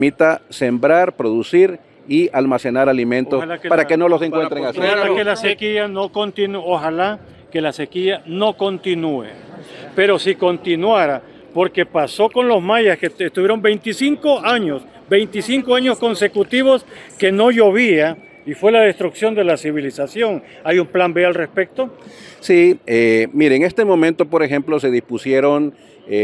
permita sembrar, producir y almacenar alimentos para que no los encuentren así. Ojalá que la sequía no continúe, ojalá que la sequía no continúe. Pero si continuara, porque pasó con los mayas que estuvieron 25 años consecutivos que no llovía y fue la destrucción de la civilización. ¿Hay un plan B al respecto? Sí, mire, en este momento, por ejemplo, se dispusieron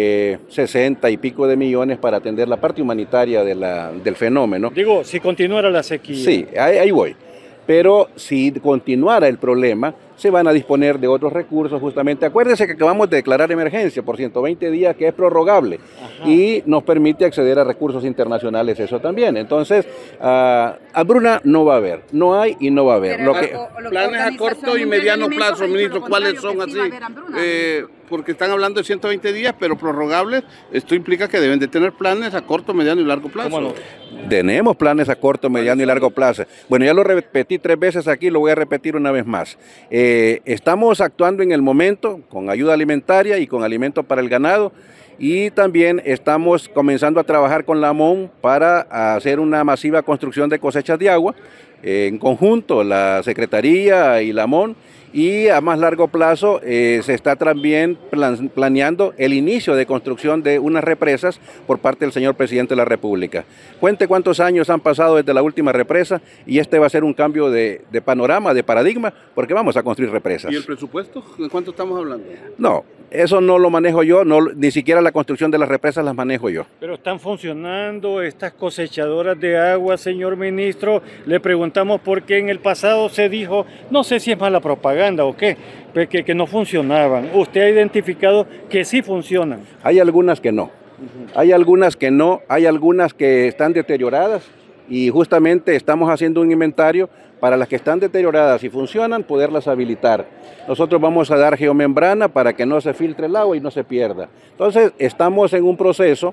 60 y pico de millones para atender la parte humanitaria del fenómeno. Digo, si continuara la sequía. Sí, ahí voy. Pero si continuara el problema, se van a disponer de otros recursos justamente. Acuérdense que acabamos de declarar emergencia por 120 días, que es prorrogable. Ajá. Y nos permite acceder a recursos internacionales, eso también. Entonces, hambruna no va a haber, no hay y no va a haber. Planes a corto y mediano plazo, ministro, ¿cuáles son así? Porque están hablando de 120 días, pero prorrogables, esto implica que deben de tener planes a corto, mediano y largo plazo. ¿Cómo no? Tenemos planes a corto, mediano y largo plazo. Bueno, ya lo repetí 3 veces aquí, lo voy a repetir una vez más. Estamos actuando en el momento con ayuda alimentaria y con alimentos para el ganado, y también estamos comenzando a trabajar con la MON para hacer una masiva construcción de cosechas de agua, en conjunto la Secretaría y la MON. Y a más largo plazo se está también planeando el inicio de construcción de unas represas por parte del señor presidente de la República. Cuente cuántos años han pasado desde la última represa, y este va a ser un cambio de panorama, de paradigma, porque vamos a construir represas. ¿Y el presupuesto? ¿De cuánto estamos hablando? No, eso no lo manejo yo, ni siquiera la construcción de las represas las manejo yo. Pero están funcionando estas cosechadoras de agua, señor ministro. Le preguntamos por qué en el pasado se dijo, no sé si es mala propaganda o qué, que no funcionaban. Usted ha identificado que sí funcionan. Hay algunas que no, hay algunas que no, hay algunas que están deterioradas, y justamente estamos haciendo un inventario para las que están deterioradas y funcionan, poderlas habilitar. Nosotros vamos a dar geomembrana para que no se filtre el agua y no se pierda. Entonces, estamos en un proceso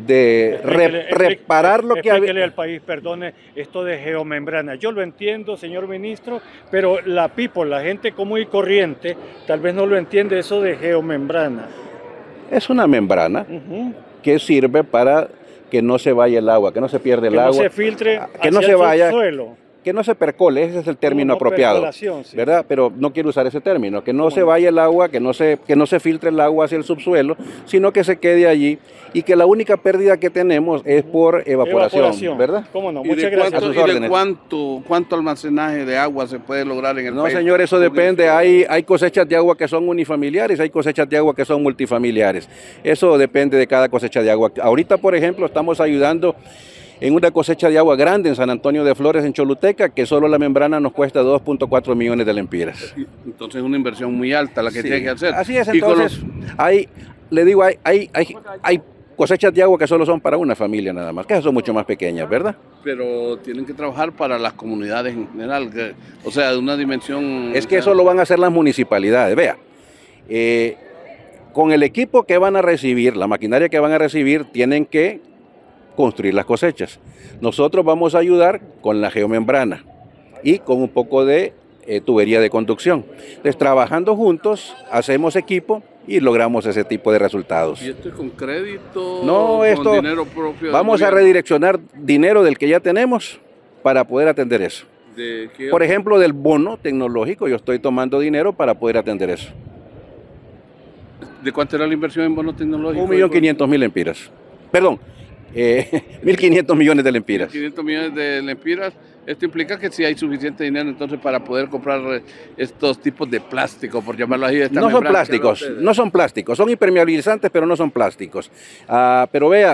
de reparar lo que... Explíquele al país, perdone, esto de geomembrana. Yo lo entiendo, señor ministro, pero la gente común y corriente tal vez no lo entiende, eso de geomembrana. Es una membrana que sirve para que no se vaya el agua, que no se pierda el agua. Que no se filtre que no se vaya, subsuelo. Que no se percole, ese es el término apropiado, sí, ¿verdad? Pero no quiero usar ese término, que no se vaya el agua, que no se filtre el agua hacia el subsuelo, sino que se quede allí, y que la única pérdida que tenemos es por evaporación. ¿Verdad? ¿Cómo no? Muchas gracias. ¿Y de cuánto almacenaje de agua se puede lograr en el país? No, señor, eso depende. Hay cosechas de agua que son unifamiliares, hay cosechas de agua que son multifamiliares. Eso depende de cada cosecha de agua. Ahorita, por ejemplo, estamos ayudando en una cosecha de agua grande en San Antonio de Flores, en Choluteca, que solo la membrana nos cuesta 2.4 millones de lempiras. Entonces es una inversión muy alta la que tiene que hacer. Así es, entonces, hay cosechas de agua que solo son para una familia nada más, que esas son mucho más pequeñas, ¿verdad? Pero tienen que trabajar para las comunidades en general, o sea, de una dimensión... Es que eso lo van a hacer las municipalidades, vea. Con el equipo que van a recibir, la maquinaria que van a recibir, tienen que construir las cosechas. Nosotros vamos a ayudar con la geomembrana y con un poco de tubería de conducción. Entonces, trabajando juntos, hacemos equipo y logramos ese tipo de resultados. ¿Y esto es con crédito? No, con dinero propio. Vamos a redireccionar dinero del que ya tenemos para poder atender eso. Por ejemplo, del bono tecnológico, yo estoy tomando dinero para poder atender eso. ¿De cuánto era la inversión en bono tecnológico? 1.500.000 lempiras. Perdón. 1.500 millones de lempiras. 1.500 millones de lempiras. Esto implica que sí hay suficiente dinero entonces para poder comprar estos tipos de plástico, por llamarlo así. No son plásticos, son impermeabilizantes, pero no son plásticos. Pero vea,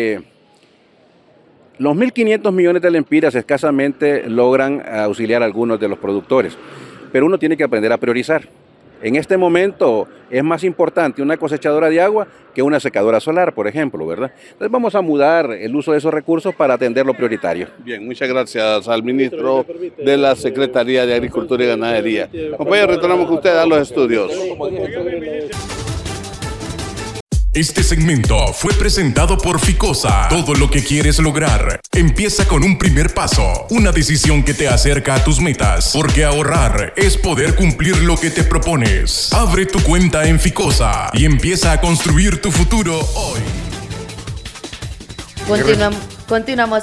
los 1.500 millones de lempiras escasamente logran auxiliar a algunos de los productores, pero uno tiene que aprender a priorizar. En este momento es más importante una cosechadora de agua que una secadora solar, por ejemplo, ¿verdad? Entonces vamos a mudar el uso de esos recursos para atender lo prioritario. Bien, muchas gracias al ministro de la Secretaría de Agricultura y Ganadería. Compañeros, retornamos con usted a los estudios. Este segmento fue presentado por Ficosa. Todo lo que quieres lograr empieza con un primer paso, una decisión que te acerca a tus metas, porque ahorrar es poder cumplir lo que te propones. Abre tu cuenta en Ficosa y empieza a construir tu futuro hoy. Continuamos